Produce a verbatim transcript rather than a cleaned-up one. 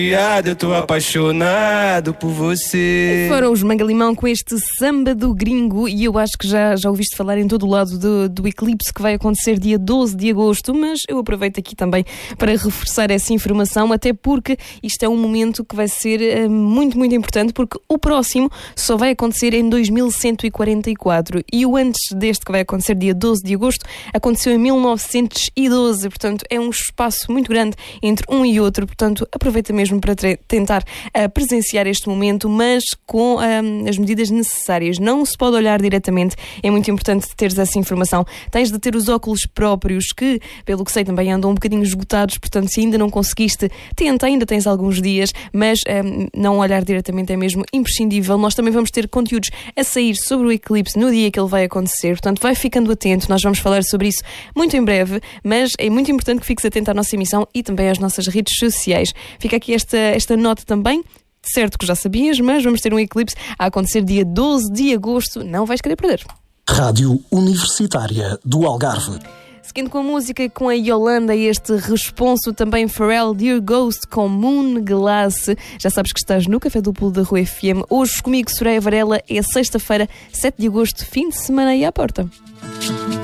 Eu tô apaixonado por você. E foram os Mangalimão com este Samba do Gringo. E eu acho que já, já ouviste falar em todo o lado do, do eclipse que vai acontecer dia doze de agosto, mas eu aproveito aqui também para reforçar essa informação, até porque isto é um momento que vai ser uh, muito, muito importante, porque o próximo só vai acontecer em dois mil cento e quarenta e quatro e o antes deste, que vai acontecer dia doze de agosto, aconteceu em mil novecentos e doze, portanto é um espaço muito grande entre um e outro, portanto aproveita mesmo para tentar uh, presenciar este momento, mas com um, as medidas necessárias. Não se pode olhar diretamente, é muito importante teres essa informação. Tens de ter os óculos próprios, que, pelo que sei, também andam um bocadinho esgotados, portanto, se ainda não conseguiste, tenta, ainda tens alguns dias, mas um, não olhar diretamente é mesmo imprescindível. Nós também vamos ter conteúdos a sair sobre o eclipse no dia que ele vai acontecer, portanto, vai ficando atento, nós vamos falar sobre isso muito em breve, mas é muito importante que fiques atento à nossa emissão e também às nossas redes sociais. Fica aqui esta, esta nota também, certo que já sabias, mas vamos ter um eclipse a acontecer dia doze de agosto, não vais querer perder. Rádio Universitária do Algarve. Seguindo com a música, com a Yolanda e este responso, também Pharrell, Dear Ghost com Moon Glass. Já sabes que estás no Café Duplo da Rua F M. Hoje comigo, Soraya Varela, é sexta-feira, sete de agosto, fim de semana aí à porta.